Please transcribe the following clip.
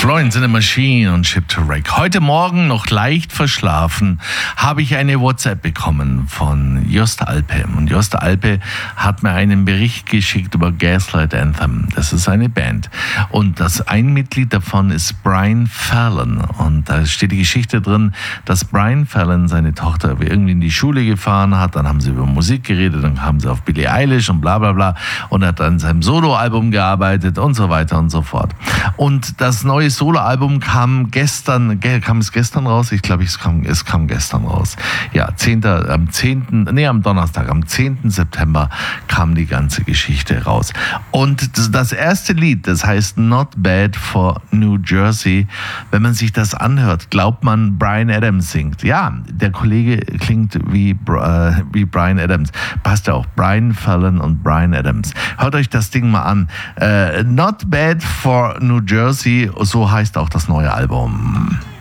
Florence in a Machine und Ship to Wreck. Heute Morgen, noch leicht verschlafen, habe ich eine WhatsApp bekommen von Jost Alpe. Und Jost Alpe hat mir einen Bericht geschickt über Gaslight Anthem. Das ist eine Band. Und ein Mitglied davon ist Brian Fallon. Und da steht die Geschichte drin, dass Brian Fallon seine Tochter irgendwie in die Schule gefahren hat. Dann haben sie über Musik geredet, dann kamen sie auf Billie Eilish und bla bla bla. Und hat an seinem Soloalbum gearbeitet und so weiter und so fort. Und das neue Soloalbum kam es gestern raus? Ich glaube, es kam gestern raus. Ja, am Donnerstag, am 10. September kam die ganze Geschichte raus. Und das erste Lied, das heißt Not Bad for New Jersey. Wenn man sich das anhört, glaubt man, Bryan Adams singt. Ja, der Kollege klingt wie Bryan Adams. Passt ja auch, Brian Fallon und Bryan Adams. Hört euch das Ding mal an. Not Bad for New Jersey, so heißt auch das neue Album.